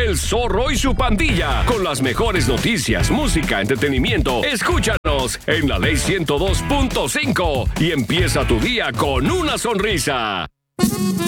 El Zorro y su pandilla, con las mejores noticias, música, entretenimiento. Escúchanos en La Ley 102.5 y empieza tu día con una sonrisa.